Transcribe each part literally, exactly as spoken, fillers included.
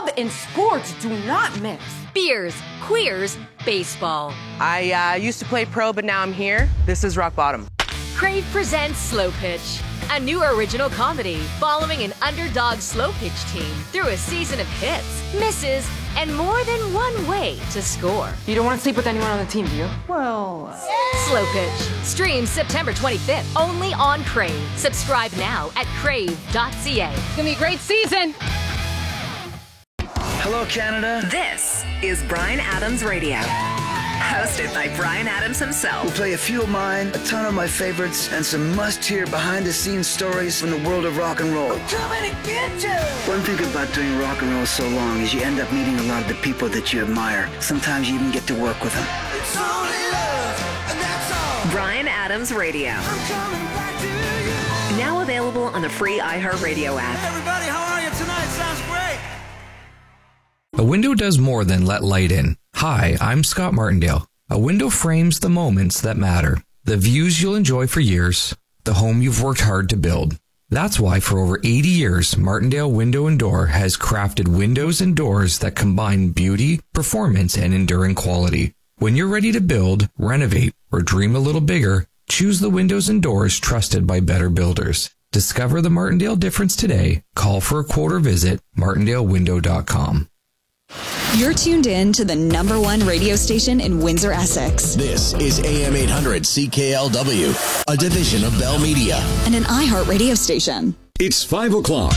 Love and sports do not mix. Beers, queers, baseball. I uh, used to play pro, but now I'm here. This is rock bottom. Crave presents Slow Pitch, a new original comedy following an underdog slow pitch team through a season of hits, misses, and more than one way to score. You don't want to sleep with anyone on the team, do you? Well... Uh... Slow Pitch. Streams September twenty-fifth, only on Crave. Subscribe now at crave dot c a. It's going to be a great season. Hello, Canada. This is Bryan Adams Radio. Hosted by Bryan Adams himself. We'll play a few of mine, a ton of my favorites, and some must-hear behind-the-scenes stories from the world of rock and roll. We're coming to get you! One thing about doing rock and roll so long is you end up meeting a lot of the people that you admire. Sometimes you even get to work with them. It's only love, and that's all. Bryan Adams Radio. I'm coming back to you. Now available on the free iHeartRadio app. Hey, everybody, how are you tonight? Sounds great. A window does more than let light in. Hi, I'm Scott Martindale. A window frames the moments that matter, the views you'll enjoy for years, the home you've worked hard to build. That's why for over eighty years, Martindale Window and Door has crafted windows and doors that combine beauty, performance, and enduring quality. When you're ready to build, renovate, or dream a little bigger, choose the windows and doors trusted by better builders. Discover the Martindale difference today. Call for a quote or visit martindale window dot com. You're tuned in to the number one radio station in Windsor, Essex. This is A M eight hundred C K L W, a division of Bell Media. And an iHeart radio station. It's five o'clock.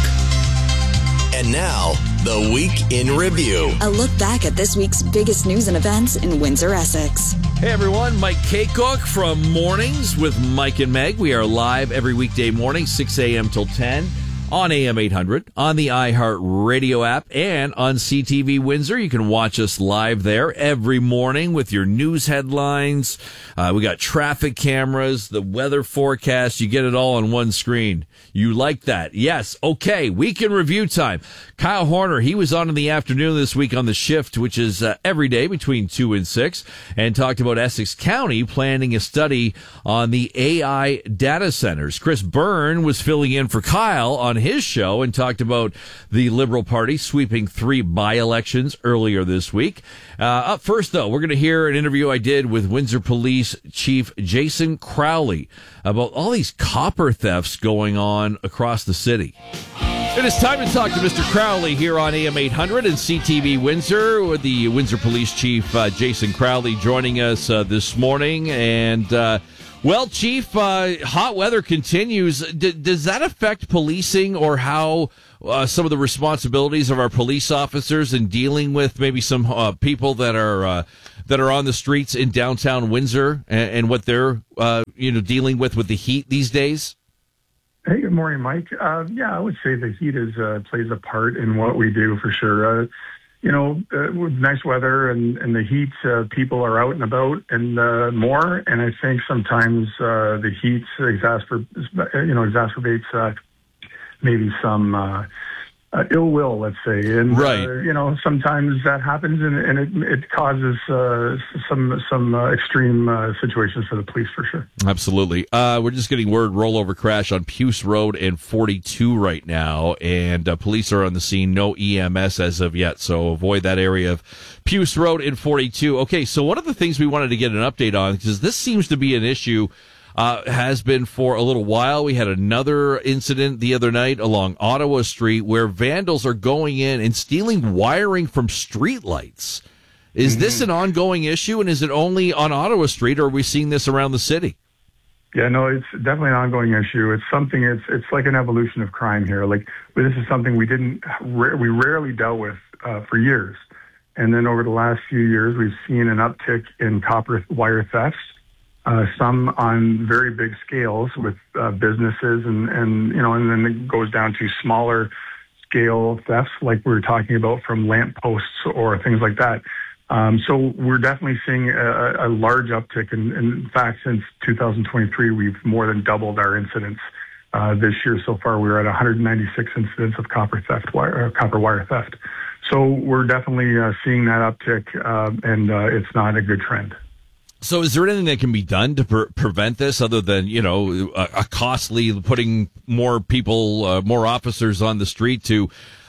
And now, the Week in Review. A look back at this week's biggest news and events in Windsor, Essex. Hey everyone, Mike Kaycock from Mornings with Mike and Meg. We are live every weekday morning, six a.m. till ten. On A M eight hundred, on the iHeart Radio app, and on C T V Windsor. You can watch us live there every morning with your news headlines. Uh, we got traffic cameras, the weather forecast. You get it all on one screen. You like that? Yes. Okay. Week in review time. Kyle Horner, he was on in the afternoon this week on The Shift, which is uh, every day between two and six, and talked about Essex County planning a study on the A I data centers. Chris Byrne was filling in for Kyle on his show and talked about the Liberal Party sweeping three by-elections earlier this week. Uh, up first, though, we're going to hear an interview I did with Windsor Police Chief Jason Crowley about all these copper thefts going on across the city. It is time to talk to Mister Crowley here on A M eight hundred and C T V Windsor with the Windsor Police Chief uh, Jason Crowley joining us uh, this morning. And, uh, well, Chief, uh, hot weather continues. D- does that affect policing or how uh, some of the responsibilities of our police officers in dealing with maybe some uh, people that are uh, that are on the streets in downtown Windsor and, and what they're uh, you know dealing with with the heat these days? Hey, good morning, Mike. Uh, yeah, I would say the heat is uh, plays a part in what we do for sure. Uh, you know, uh, with nice weather and, and the heat, uh, people are out and about and uh, more. And I think sometimes uh, the heat exasper- you know, exacerbates uh, maybe some uh, uh, ill will, let's say. And, right. uh, you know, sometimes that happens and, and it, it causes uh, some some uh, extreme uh, situations for the police for sure. Absolutely. Uh, we're just getting word rollover crash on Puce Road and forty-two right now, and uh, police are on the scene. No E M S as of yet, so avoid that area of Puce Road and forty-two. Okay, so one of the things we wanted to get an update on, because this seems to be an issue, uh, has been for a little while. We had another incident the other night along Ottawa Street where vandals are going in and stealing wiring from streetlights. Is mm-hmm. this an ongoing issue, and is it only on Ottawa Street, or are we seeing this around the city? Yeah, no, it's definitely an ongoing issue. It's something, it's it's like an evolution of crime here. Like, this is something we didn't, we rarely dealt with uh, for years. And then over the last few years, we've seen an uptick in copper wire thefts, uh, some on very big scales with uh, businesses, and, and, you know, and then it goes down to smaller scale thefts, like we were talking about from lamp posts or things like that. Um, so we're definitely seeing a, a large uptick. And in fact, since two thousand twenty-three, we've more than doubled our incidents. Uh, this year so far, we're at one hundred ninety-six incidents of copper theft, wire, uh, copper wire theft. So we're definitely uh, seeing that uptick, uh, and uh, it's not a good trend. So is there anything that can be done to pre- prevent this other than, you know, a, a costly putting more people, uh, more officers on the street to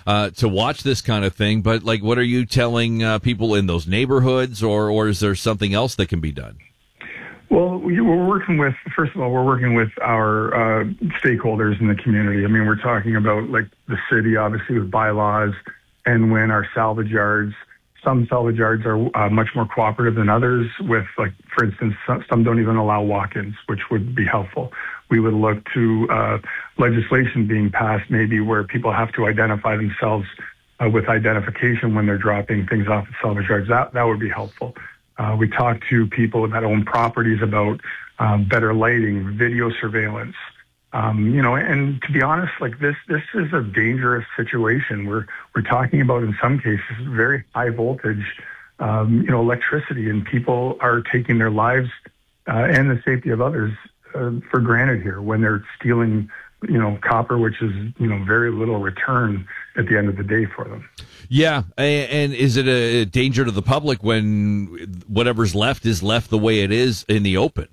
uh, to watch this kind of thing. But like, what are you telling uh, people in those neighborhoods, or or is there something else that can be done? Well, we- we're working with, first of all, we're working with our uh, stakeholders in the community. I mean, we're talking about like the city, obviously, with bylaws, and when our salvage yards, some salvage yards are uh, much more cooperative than others with, like, for instance, some, some don't even allow walk-ins, which would be helpful. We would look to uh, legislation being passed maybe where people have to identify themselves uh, with identification when they're dropping things off at salvage yards. That, that would be helpful. Uh, we talk to people that own properties about um, better lighting, video surveillance. Um, you know, and to be honest, like this, this is a dangerous situation. We're we're talking about, in some cases, very high voltage, um, you know, electricity, and people are taking their lives uh, and the safety of others uh, for granted here when they're stealing, you know, copper, which is, you know, very little return at the end of the day for them. Yeah, and is it a danger to the public when whatever's left is left the way it is in the open?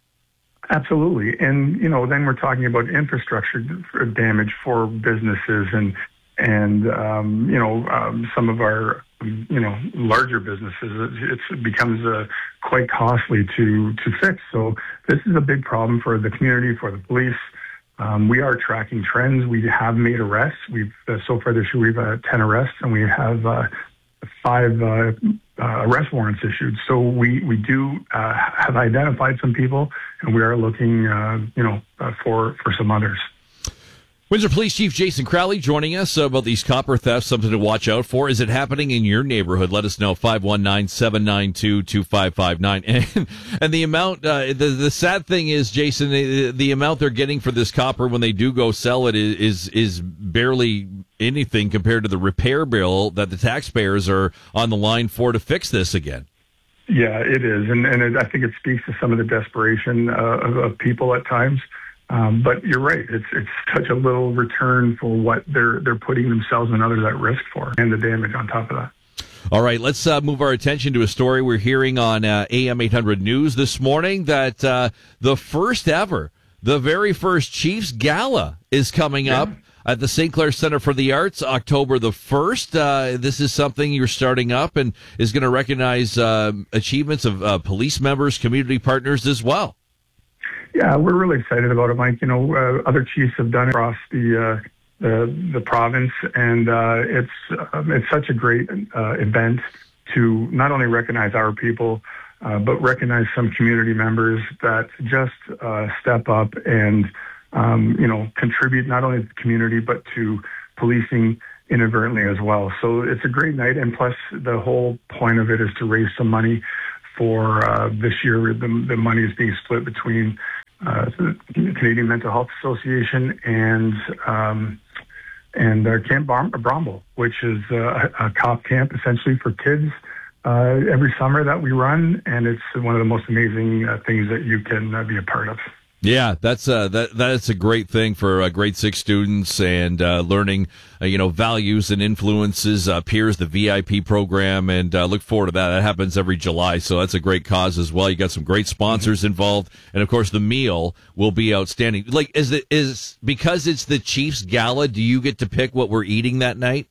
Absolutely. And, you know, then we're talking about infrastructure damage for businesses and, and um, you know, um, some of our, you know, larger businesses. It's, it becomes uh, quite costly to, to fix. So this is a big problem for the community, for the police. Um, we are tracking trends. We have made arrests. We've, uh, so far this year, we've uh, ten arrests, and we have uh, five uh, uh, arrest warrants issued. So we, we do uh, have identified some people, and we are looking, uh, you know, uh, for, for some others. Windsor Police Chief Jason Crowley joining us about these copper thefts, something to watch out for. Is it happening in your neighborhood? Let us know, five one nine, seven nine two, two five five nine. And, and the amount, uh, the, the sad thing is, Jason, the, the amount they're getting for this copper when they do go sell it is, is, is barely anything compared to the repair bill that the taxpayers are on the line for to fix this again. Yeah, it is. And, and it, I think it speaks to some of the desperation uh, of, of people at times. Um, but you're right. It's it's such a little return for what they're they're putting themselves and others at risk for, and the damage on top of that. All right, let's uh, move our attention to a story we're hearing on uh, A M eight hundred News this morning that uh, the first ever, the very first Chiefs Gala is coming yeah. up at the Saint Clair Center for the Arts, October the first. Uh, this is something you're starting up and is going to recognize uh, achievements of uh, police members, community partners as well. Yeah, we're really excited about it, Mike. You know, uh, other chiefs have done it across the uh, the, the province, and uh, it's um, it's such a great uh, event to not only recognize our people, uh, but recognize some community members that just uh, step up and um, you know contribute not only to the community but to policing inadvertently as well. So it's a great night, and plus the whole point of it is to raise some money for uh, this year. The, the money is being split between Uh, the Canadian Mental Health Association and um, and uh, Camp Bromwell, which is uh, a cop camp essentially for kids uh, every summer that we run, and it's one of the most amazing uh, things that you can uh, be a part of. Yeah, that's uh, that that's a great thing for uh, grade six students and uh, learning, uh, you know, values and influences. Uh, peers, the V I P program, and uh, look forward to that. That happens every July, so that's a great cause as well. You got some great sponsors mm-hmm. involved, and of course, the meal will be outstanding. Like, is it is because it's the Chiefs Gala? Do you get to pick what we're eating that night?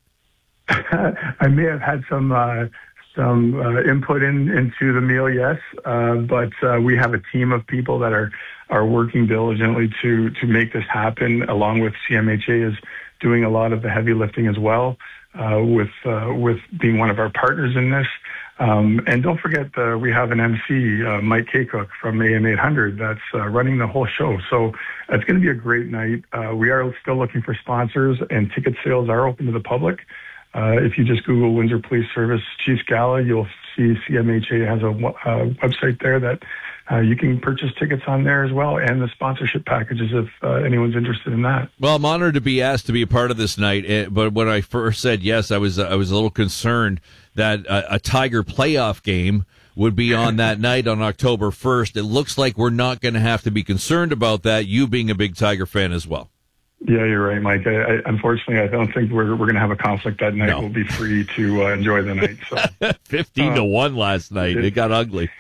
I may have had some. Uh... Some uh, input in, into the meal, yes, uh, but uh, we have a team of people that are, are working diligently to to make this happen. Along with C M H A is doing a lot of the heavy lifting as well, uh, with uh, with being one of our partners in this. Um, and don't forget, uh, we have an M C, uh, Mike Kaycook from A M eight hundred, that's uh, running the whole show. So it's going to be a great night. Uh, we are still looking for sponsors, and ticket sales are open to the public. Uh, if you just Google Windsor Police Service Chiefs Gala, you'll see C M H A has a uh, website there that uh, you can purchase tickets on there as well, and the sponsorship packages if uh, anyone's interested in that. Well, I'm honored to be asked to be a part of this night, but when I first said yes, I was I was a little concerned that a, a Tiger playoff game would be on that night on October first. It looks like we're not going to have to be concerned about that, you being a big Tiger fan as well. Yeah, you're right, Mike. I, I, unfortunately, I don't think we're we're going to have a conflict that night. No. We'll be free to uh, enjoy the night. So. Fifteen uh, to one last night. It, it got ugly.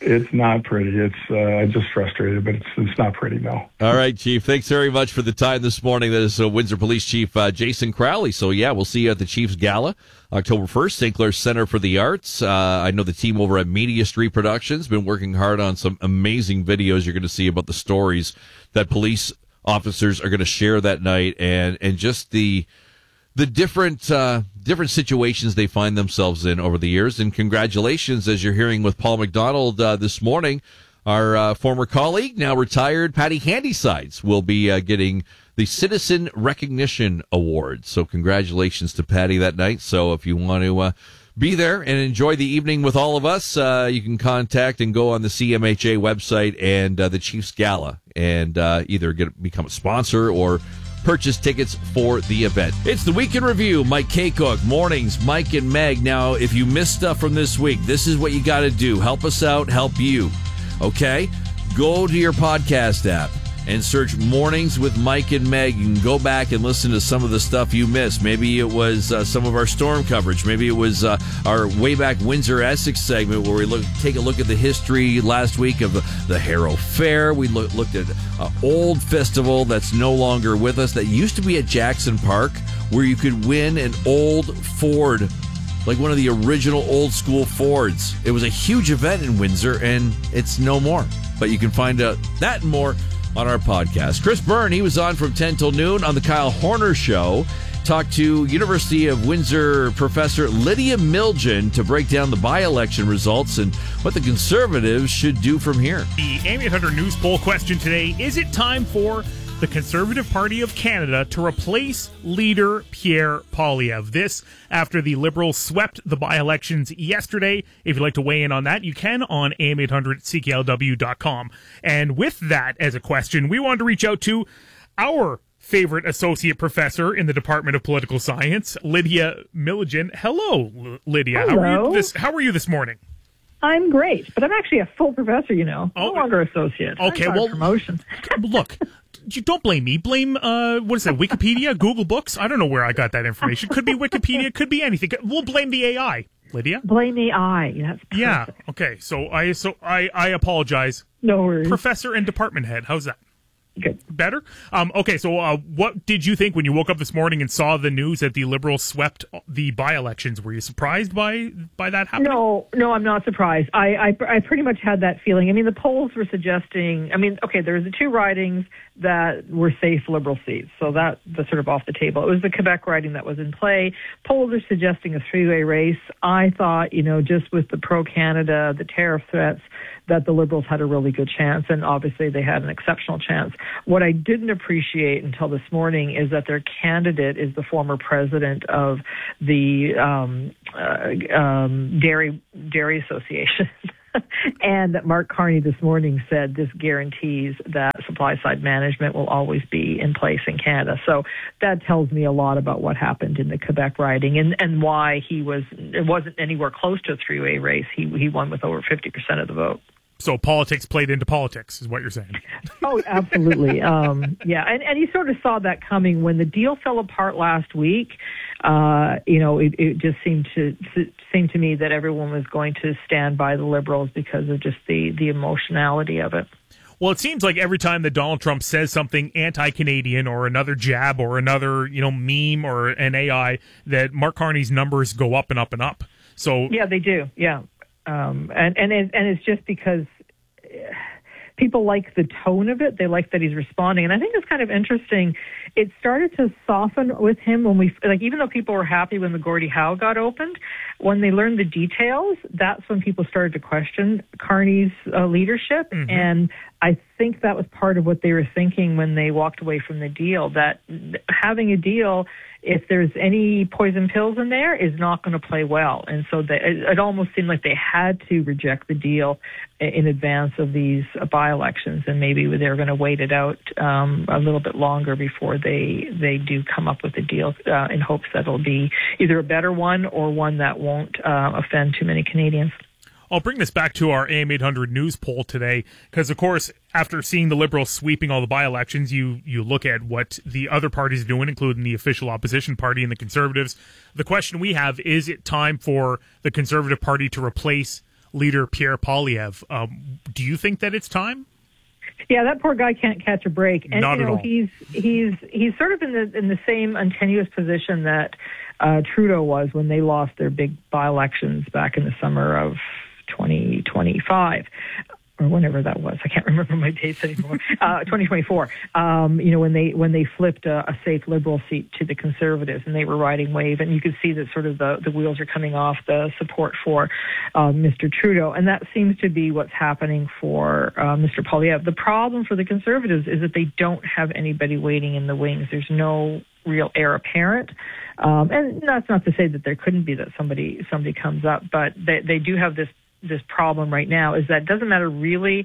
It's not pretty. It's uh, just frustrated, but it's it's not pretty, no. All right, Chief. Thanks very much for the time this morning. That is uh, Windsor Police Chief uh, Jason Crowley. So, yeah, we'll see you at the Chiefs Gala October first, Saint Clair Center for the Arts. Uh, I know the team over at Media Street Productions been working hard on some amazing videos you're going to see about the stories that police officers are going to share that night, and, and just the the different uh, different situations they find themselves in over the years. And congratulations, as you're hearing with Paul McDonald uh, this morning, our uh, former colleague, now retired, Patty Handysides, will be uh, getting the Citizen Recognition Award. So congratulations to Patty that night. So if you want to uh, be there and enjoy the evening with all of us, uh, you can contact and go on the C M H A website and uh, the Chiefs Gala and uh, either get become a sponsor or purchase tickets for the event. It's the Week in Review. Mike Kaycook, mornings, Mike and Meg. Now, if you missed stuff from this week, this is what you got to do. Help us out, help you. Okay? Go to your podcast app and search Mornings with Mike and Meg. You can go back and listen to some of the stuff you missed. Maybe it was uh, some of our storm coverage. Maybe it was uh, our way back Windsor Essex segment where we look, take a look at the history last week of the, the Harrow Fair. We look, looked at an old festival that's no longer with us that used to be at Jackson Park where you could win an old Ford, like one of the original old school Fords. It was a huge event in Windsor, and it's no more. But you can find out that and more on our podcast. Chris Byrne, he was on from ten till noon on the Kyle Horner Show. Talked to University of Windsor professor Lydia Milgen to break down the by-election results and what the Conservatives should do from here. The A M eight hundred News Poll question today, is it time for the Conservative Party of Canada to replace leader Pierre Poilievre? This after the Liberals swept the by-elections yesterday. If you'd like to weigh in on that, you can on A M eight hundred C K L W dot com. And with that as a question, we wanted to reach out to our favorite associate professor in the Department of Political Science, Lydia Milgen. Hello, Lydia. Hello. How are you this, how are you this morning? I'm great, but I'm actually a full professor, you know. No Oh, longer associate. Okay, I got a well, promotion. Look, you don't blame me. Blame, uh, what is that, Wikipedia, Google Books? I don't know where I got that information. Could be Wikipedia, could be anything. We'll blame the A I, Lydia. Blame the I. That's perfect. Yeah, okay, so I so I, I apologize. No worries. Professor and department head, how's that? Good. Better? Um, okay, so uh, what did you think when you woke up this morning and saw the news that the Liberals swept the by-elections? Were you surprised by by that happening? No, no, I'm not surprised. I, I, I pretty much had that feeling. I mean, the polls were suggesting, I mean, okay, there were the two ridings that were safe Liberal seats, so that that's sort of off the table. It was the Quebec riding that was in play. Polls are suggesting a three-way race. I thought, you know, just with the pro-Canada, the tariff threats, that the Liberals had a really good chance, and obviously they had an exceptional chance. What I didn't appreciate until this morning is that their candidate is the former president of the um, uh, um, Dairy Dairy Association. And that Mark Carney this morning said this guarantees that supply-side management will always be in place in Canada. So that tells me a lot about what happened in the Quebec riding and, and why he was, it wasn't anywhere close to a three-way race. He, he won with over fifty percent of the vote. So politics played into politics is what you're saying. Oh, absolutely. um, yeah, and, and you sort of saw that coming when the deal fell apart last week. Uh, you know, it, it just seemed to, to seem to me that everyone was going to stand by the Liberals because of just the, the emotionality of it. Well, it seems like every time that Donald Trump says something anti-Canadian or another jab or another, you know, meme or an A I, that Mark Carney's numbers go up and up and up. So yeah, they do. Yeah. Um, and, and, it, and it's just because people like the tone of it. They like that he's responding. And I think it's kind of interesting. It started to soften with him when we, like, even though people were happy when the Gordie Howe got opened, when they learned the details, that's when people started to question Carney's uh, leadership. Mm-hmm. And I think that was part of what they were thinking when they walked away from the deal, that having a deal, if there's any poison pills in there, is not going to play well. And so they, it, it almost seemed like they had to reject the deal in advance of these uh, by-elections, and maybe they were going to wait it out um, a little bit longer before they they do come up with a deal uh, in hopes that it'll be either a better one or one that won't uh, offend too many Canadians. I'll bring this back to our A M eight hundred news poll today, because, of course, after seeing the Liberals sweeping all the by-elections, you, you look at what the other parties are doing, including the official opposition party and the Conservatives. The question we have, is it time for the Conservative Party to replace leader Pierre Poilievre. Um, do you think that it's time? Yeah, that poor guy can't catch a break. And Not you know, at all. he's he's he's sort of in the in the same untenuous position that uh, Trudeau was when they lost their big by-elections back in the summer of twenty twenty-five. Or whenever that was, I can't remember my dates anymore. uh, twenty twenty-four. Um, you know, when they when they flipped a, a safe Liberal seat to the Conservatives, and they were riding wave, and you could see that sort of the, the wheels are coming off the support for uh, Mister Trudeau, and that seems to be what's happening for uh, Mister Poilievre. The problem for the Conservatives is that they don't have anybody waiting in the wings. There's no real heir apparent. Um, and that's not to say that there couldn't be that somebody somebody comes up, but they they do have this. This problem right now is that it doesn't matter really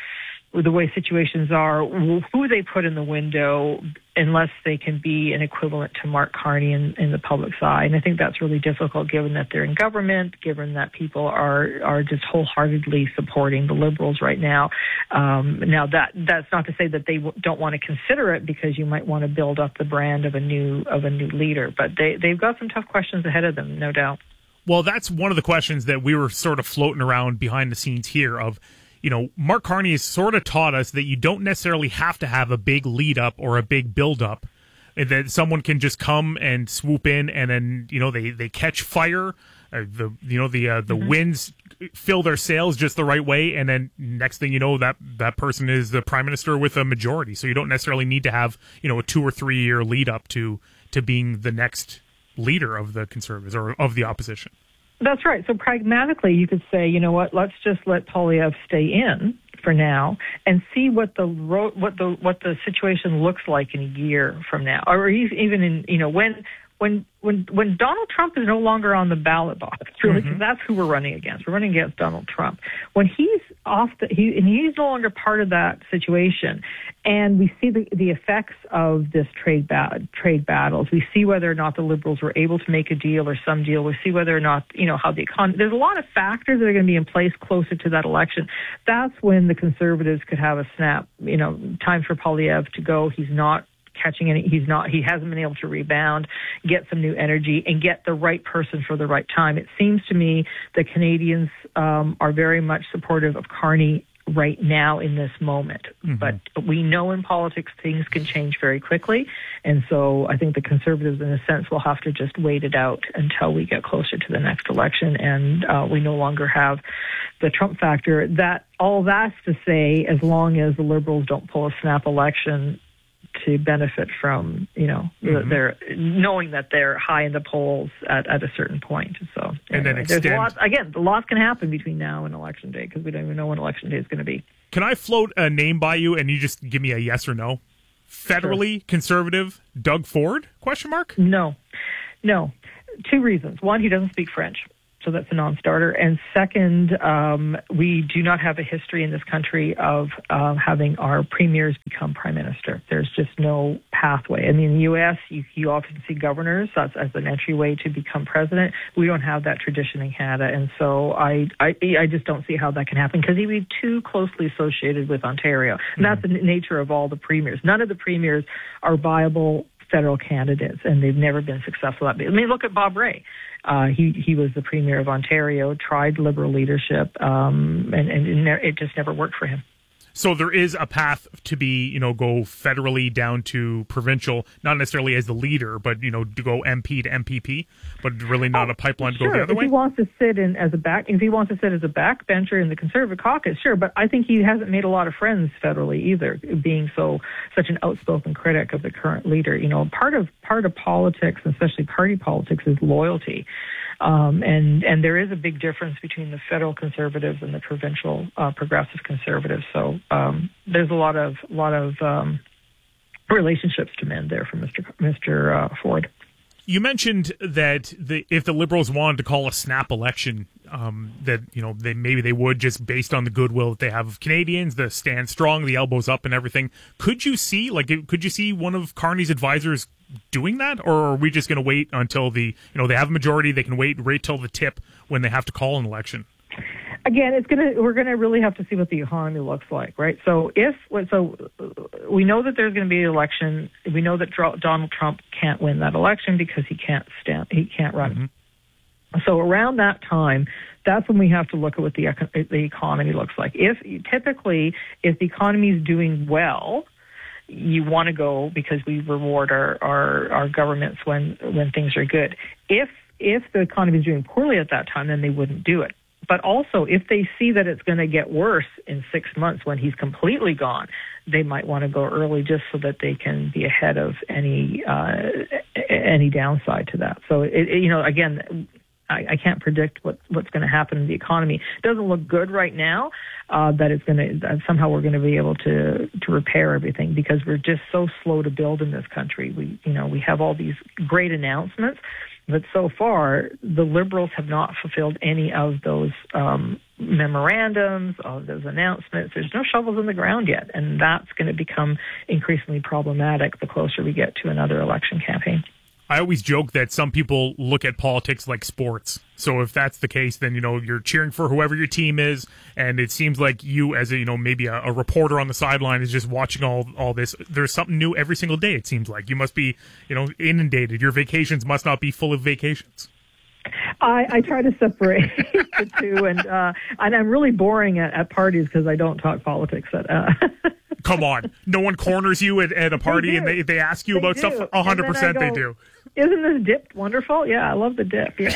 the way situations are, who they put in the window, unless they can be an equivalent to Mark Carney in, in the public's eye. And I think that's really difficult given that they're in government, given that people are, are just wholeheartedly supporting the Liberals right now. Um, now, that that's not to say that they w- don't want to consider it, because you might want to build up the brand of a new of a new leader. But they, they've got some tough questions ahead of them, no doubt. Well, that's one of the questions that we were sort of floating around behind the scenes here of, you know, Mark Carney has sort of taught us that you don't necessarily have to have a big lead up or a big build up, and that someone can just come and swoop in and then, you know, they, they catch fire, uh, the, you know, the, uh, the mm-hmm. winds fill their sails just the right way. And then next thing you know, that, that person is the prime minister with a majority. So you don't necessarily need to have, you know, a two or three year lead up to, to being the next leader of the Conservatives or of the opposition. That's right. So pragmatically, you could say, you know what, let's just let Poilievre stay in for now and see what the ro- what the what the situation looks like in a year from now, or even in, you know, when when when when Donald Trump is no longer on the ballot box, really, because mm-hmm. that's who we're running against. We're running against Donald Trump. When he's off the, he and he's no longer part of that situation, and we see the the effects of this trade ba- trade battles. We see whether or not the Liberals were able to make a deal or some deal. We see whether or not, you know, how the economy. There's a lot of factors that are going to be in place closer to that election. That's when the Conservatives could have a snap. You know, time for Poilievre to go. He's not catching any, he's not, he hasn't been able to rebound, get some new energy, and get the right person for the right time. It seems to me that Canadians um, are very much supportive of Carney right now in this moment. Mm-hmm. But we know in politics things can change very quickly. And so I think the Conservatives, in a sense, will have to just wait it out until we get closer to the next election and uh, we no longer have the Trump factor. That all that's to say, as long as the Liberals don't pull a snap election to benefit from, you know, mm-hmm. their knowing that they're high in the polls at, at a certain point. So, and anyway, then extend. There's a lot, again, a lot can happen between now and election day because we don't even know when election day is going to be. Can I float a name by you and you just give me a yes or no? Federally sure. conservative Doug Ford? Question mark? No, no. Two reasons. One, he doesn't speak French. So that's a non-starter. And second, um, we do not have a history in this country of uh, having our premiers become prime minister. There's just no pathway. I mean, in the U S, you, you often see governors as, as an entryway to become president. We don't have that tradition in Canada. And so I, I, I just don't see how that can happen because he'd be too closely associated with Ontario. And that's mm-hmm. the nature of all the premiers. None of the premiers are viable federal candidates, and they've never been successful at it. I mean, look at Bob Rae. Uh, he he was the premier of Ontario, tried Liberal leadership, um, and, and it, ne- it just never worked for him. So there is a path to be, you know, go federally down to provincial, not necessarily as the leader, but, you know, to go M P to M P P, but really not oh, a pipeline to sure. go the other if way? If he wants to sit in as a back, if he wants to sit as a backbencher in the Conservative caucus, sure. But I think he hasn't made a lot of friends federally either, being so such an outspoken critic of the current leader. You know, part of part of politics, especially party politics, is loyalty. Um, and, and there is a big difference between the federal Conservatives and the provincial uh, progressive Conservatives. So um, there's a lot of lot of um, relationships to mend there for Mister Mister Uh, Ford. You mentioned that the, if the Liberals wanted to call a snap election, um, that you know they maybe they would, just based on the goodwill that they have of Canadians, the stand strong, the elbows up, and everything. Could you see, like, could you see one of Carney's advisors doing that, or are we just going to wait until the you know they have a majority, they can wait right till the tip when they have to call an election? Again, it's gonna we're gonna really have to see what the economy looks like, right? So if so, we know that there's going to be an election. We know that Donald Trump can't win that election because he can't stand he can't run. So around that time, that's when we have to look at what the the economy looks like. If typically, if the economy is doing well, you want to go because we reward our, our, our governments when when things are good. If if the economy is doing poorly at that time, then they wouldn't do it. But also, if they see that it's going to get worse in six months when he's completely gone, they might want to go early just so that they can be ahead of any uh, any downside to that. So, it, it, you know, again, I, I can't predict what, what's going to happen in the economy. It doesn't look good right now uh, that it's going to that somehow we're going to be able to to repair everything because we're just so slow to build in this country. We, you know, we have all these great announcements. But so far, the Liberals have not fulfilled any of those um, memorandums, of those announcements. There's no shovels in the ground yet, and that's going to become increasingly problematic the closer we get to another election campaign. I always joke that some people look at politics like sports. So if that's the case, then, you know, you're cheering for whoever your team is, and it seems like you as a, you know, maybe a, a reporter on the sideline is just watching all all this. There's something new every single day, it seems like. You must be, you know, inundated. Your vacations must not be full of vacations. I, I try to separate the two, and uh, and I'm really boring at, at parties because I don't talk politics. At, uh... Come on. No one corners you at, at a party they and they, they ask you they about do. stuff? one hundred percent go, they do. Isn't this dip wonderful? Yeah, I love the dip. Yeah.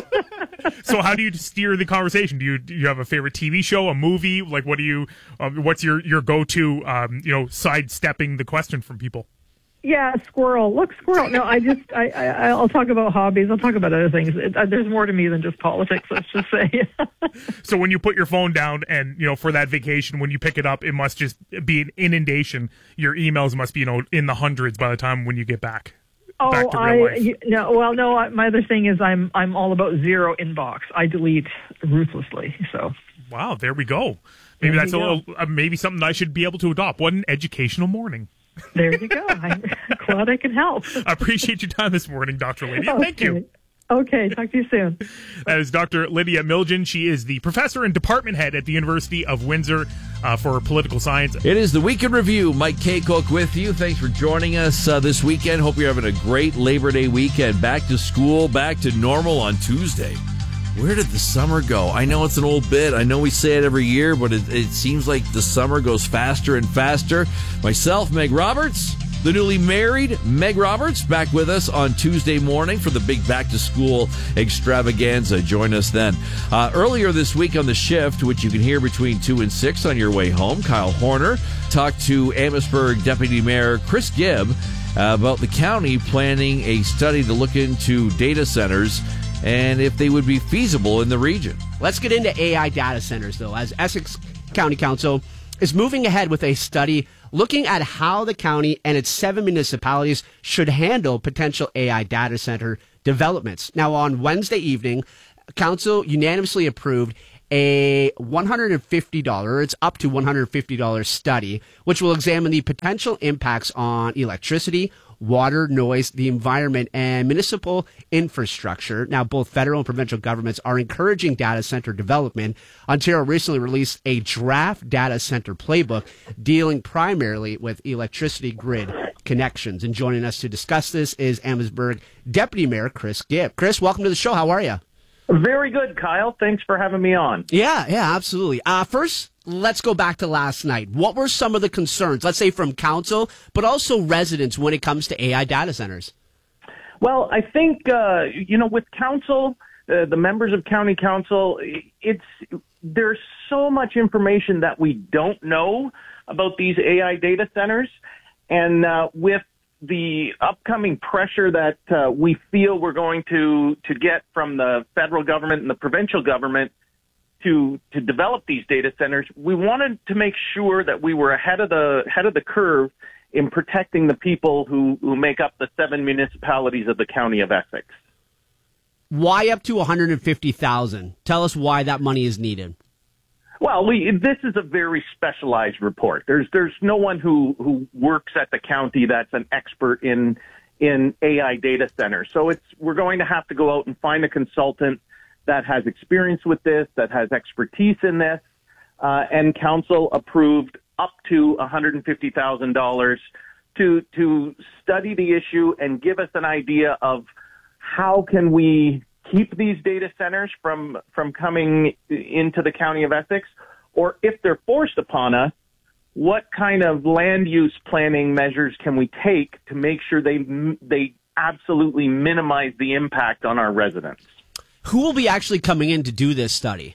So how do you steer the conversation? Do you do you have a favorite T V show, a movie? Like, what do you? Um, what's your your go to? Um, you know, sidestepping the question from people. Yeah, squirrel. Look, squirrel. No, I just I, I I'll talk about hobbies. I'll talk about other things. It, uh, there's more to me than just politics. Let's just say. So when you put your phone down and, you know, for that vacation, when you pick it up, it must just be an inundation. Your emails must be, you know, in the hundreds by the time when you get back. Oh, back to real I life. you, no. Well, no. I, my other thing is I'm I'm all about zero inbox. I delete ruthlessly. So. Wow, there we go. Maybe there that's a little, uh, maybe something I should be able to adopt. What an educational morning. There you go. I'm glad I can help. I appreciate your time this morning, Doctor Lydia. Okay. Thank you. Okay, talk to you soon. That is Doctor Lydia Miljan. She is the professor and department head at the University of Windsor uh, for political science. It is the Weekend Review. Mike Kaycock with you. Thanks for joining us uh, this weekend. Hope you're having a great Labor Day weekend. Back to school, back to normal on Tuesday. Where did the summer go? I know it's an old bit. I know we say it every year, but it, it seems like the summer goes faster and faster. Myself, Meg Roberts, the newly married Meg Roberts, back with us on Tuesday morning for the big back-to-school extravaganza. Join us then. Uh, earlier this week on The Shift, which you can hear between two and six on your way home, Kyle Horner talked to Amherstburg Deputy Mayor Chris Gibb uh, about the county planning a study to look into data centers and if they would be feasible in the region. Let's get into A I data centers, though, as Essex County Council is moving ahead with a study looking at how the county and its seven municipalities should handle potential A I data center developments. Now, on Wednesday evening, Council unanimously approved a one hundred fifty dollars, it's up to one hundred fifty dollars study, which will examine the potential impacts on electricity, water, noise, the environment, and municipal infrastructure. Now, both federal and provincial governments are encouraging data center development. Ontario recently released a draft data center playbook dealing primarily with electricity grid connections. And joining us to discuss this is Amherstburg Deputy Mayor Chris Gibb. Chris, welcome to the show. How are you? Very good, Kyle. Thanks for having me on. Yeah, yeah, absolutely. Uh, first, let's go back to last night. What were some of the concerns, let's say from council, but also residents when it comes to A I data centers? Well, I think, uh, you know, with council, uh, the members of county council, it's there's so much information that we don't know about these A I data centers. And uh, with the upcoming pressure that uh, we feel we're going to, to get from the federal government and the provincial government to to develop these data centers, we wanted to make sure that we were ahead of the ahead of the curve in protecting the people who, who make up the seven municipalities of the county of Essex. Why up to one hundred fifty thousand dollars? Tell us why that money is needed. Well, we, this is a very specialized report. There's there's no one who, who works at the county that's an expert in in A I data centers. So it's we're going to have to go out and find a consultant that has experience with this, that has expertise in this, uh, and council approved up to one hundred fifty thousand dollars to to study the issue and give us an idea of how can we keep these data centers from from coming into the County of Essex, or if they're forced upon us, what kind of land use planning measures can we take to make sure they they absolutely minimize the impact on our residents? Who will be actually coming in to do this study?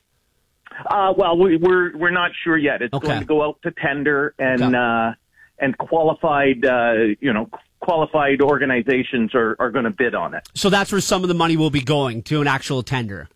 Uh, well, we, we're we're not sure yet. It's Okay. going to go out to tender, and Okay. uh, and qualified uh, you know qualified organizations are, are going to bid on it. So that's where some of the money will be going, to an actual tender.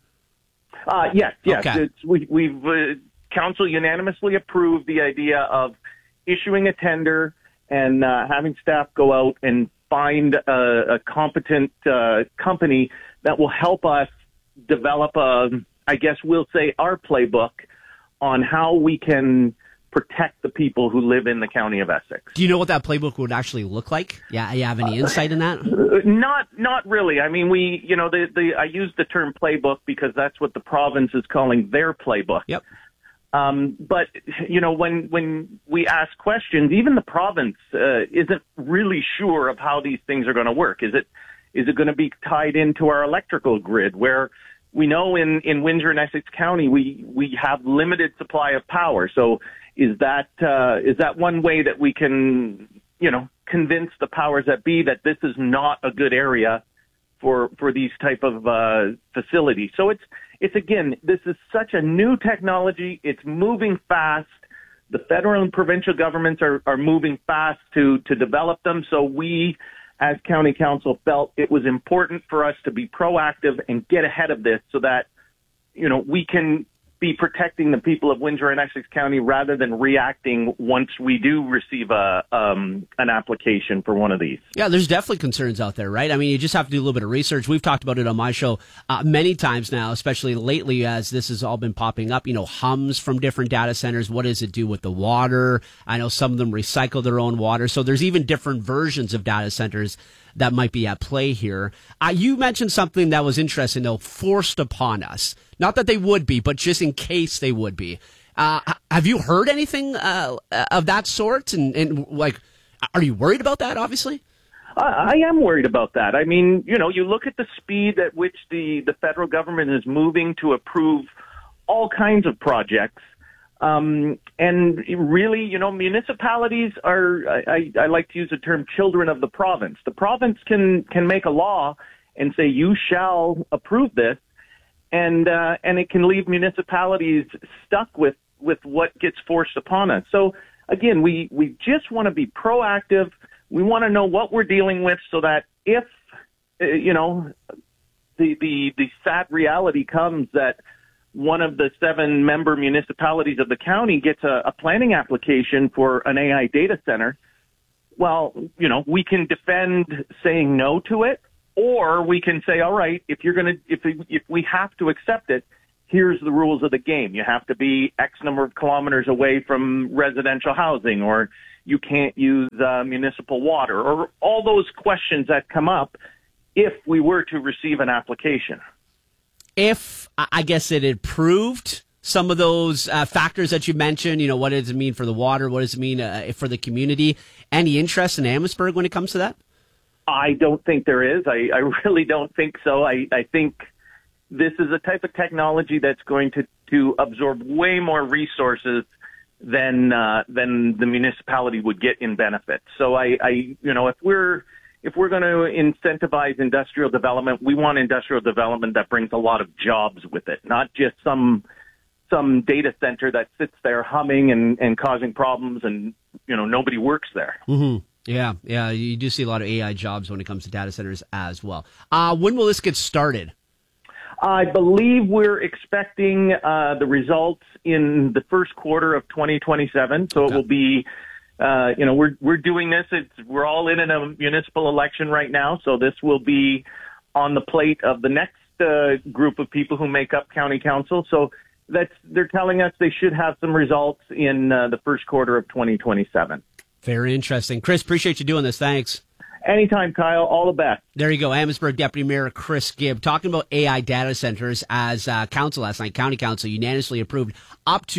Uh, yes, yes. Okay. It's, we, we've uh, council unanimously approved the idea of issuing a tender and uh, having staff go out and find a, a competent uh, company that will help us develop a, I guess we'll say, our playbook on how we can protect the people who live in the County of Essex. Do you know what that playbook would actually look like? Yeah, you have any insight in that? Uh, Not, not really. I mean, we, you know, the, the, I use the term playbook because that's what the province is calling their playbook. Yep. Um, but you know, when when we ask questions, even the province uh, isn't really sure of how these things are going to work. Is it is it going to be tied into our electrical grid, where we know in, in Windsor and Essex County we we have limited supply of power? So is that uh, is that one way that we can, you know, convince the powers that be that this is not a good area for for these type of uh, facilities? So it's it's again, this is such a new technology. It's moving fast. The federal and provincial governments are, are moving fast to to develop them. So we, as county council, felt it was important for us to be proactive and get ahead of this, so that, you know, we can be protecting the people of Windsor and Essex County rather than reacting once we do receive a um, an application for one of these. Yeah, there's definitely concerns out there, right? I mean, you just have to do a little bit of research. We've talked about it on my show uh, many times now, especially lately as this has all been popping up. You know, hums from different data centers. What does it do with the water? I know some of them recycle their own water. So there's even different versions of data centers that might be at play here. Uh, you mentioned something that was interesting, though, forced upon us. Not that they would be, but just in case they would be. Uh, have you heard anything uh, of that sort? And, and, like, are you worried about that, obviously? I, I am worried about that. I mean, you know, you look at the speed at which the, the federal government is moving to approve all kinds of projects. Um, and really, you know, municipalities are, I, I, I like to use the term children of the province. The province can, can make a law and say, you shall approve this. And, uh, and it can leave municipalities stuck with, with what gets forced upon us. So again, we, we just want to be proactive. We want to know what we're dealing with, so that if, uh, you know, the, the, the sad reality comes that one of the seven member municipalities of the county gets a, a planning application for an A I data center, well, you know, we can defend saying no to it, or we can say, all right, if you're going to, if if we have to accept it, here's the rules of the game. You have to be X number of kilometers away from residential housing, or you can't use uh, municipal water, or all those questions that come up if we were to receive an application. If, I guess, it had proved some of those uh, factors that you mentioned, you know, what does it mean for the water? What does it mean uh, for the community? Any interest in Amherstburg when it comes to that? I don't think there is. I, I really don't think so. I, I think this is a type of technology that's going to, to absorb way more resources than uh, than the municipality would get in benefits. So I, I you know, if we're if we're going to incentivize industrial development, we want industrial development that brings a lot of jobs with it, not just some some data center that sits there humming and, and causing problems, and, you know, nobody works there. Mm-hmm. Yeah, yeah, you do see a lot of A I jobs when it comes to data centers as well. Uh, when will this get started? I believe we're expecting uh, the results in the first quarter of twenty twenty-seven. So okay. It will be, uh, you know, we're we're doing this. It's we're all in a municipal election right now, so this will be on the plate of the next uh, group of people who make up county council. So that's they're telling us they should have some results in uh, the first quarter of twenty twenty-seven. Very interesting. Chris, appreciate you doing this. Thanks. Anytime, Kyle. All the best. There you go. Amherstburg Deputy Mayor Chris Gibb talking about A I data centers as uh, council last night, county council unanimously approved up to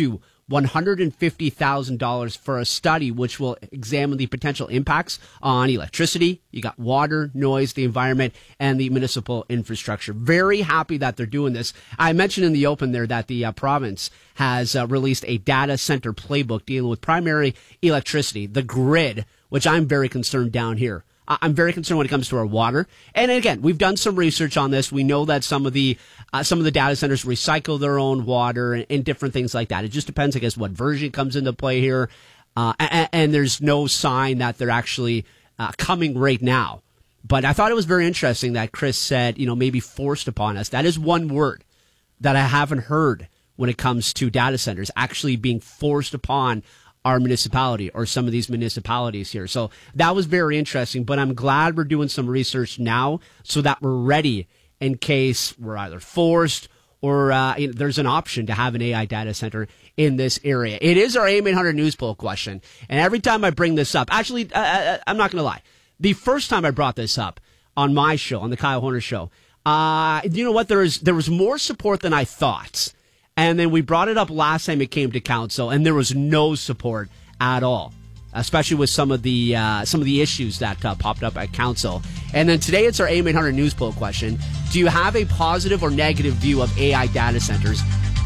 one hundred fifty thousand dollars for a study which will examine the potential impacts on electricity, you got water, noise, the environment, and the municipal infrastructure. Very happy that they're doing this. I mentioned in the open there that the uh, province has uh, released a data center playbook dealing with primary electricity, the grid, which I'm very concerned down here. I'm very concerned when it comes to our water. And again, we've done some research on this. We know that some of the uh, some of the data centers recycle their own water and, and different things like that. It just depends, I guess, what version comes into play here. Uh, and, and there's no sign that they're actually uh, coming right now. But I thought it was very interesting that Chris said, you know, maybe forced upon us. That is one word that I haven't heard when it comes to data centers actually being forced upon our municipality or some of these municipalities here. So that was very interesting, but I'm glad we're doing some research now so that we're ready in case we're either forced or uh, you know, there's an option to have an A I data center in this area. It is our A M eight hundred news poll question. And every time I bring this up, actually, uh, I'm not going to lie. The first time I brought this up on my show, on the Kyle Horner show, uh, you know what? There was, there was more support than I thought. And then we brought it up last time it came to council, and there was no support at all, especially with some of the uh, some of the issues that uh, popped up at council. And then today it's our A M eight hundred news poll question. Do you have a positive or negative view of A I data centers?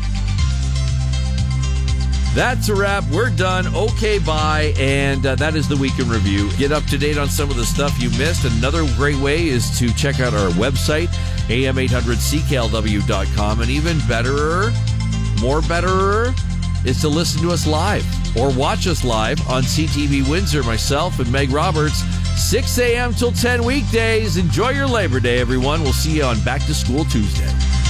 That's a wrap. We're done. Okay, bye. And uh, that is the Week in Review. Get up to date on some of the stuff you missed. Another great way is to check out our website, A M eight hundred C K L W dot com. And even betterer, more betterer, is to listen to us live or watch us live on C T V Windsor. Myself and Meg Roberts, six a.m. till ten weekdays. Enjoy your Labor Day, everyone. We'll see you on Back to School Tuesday.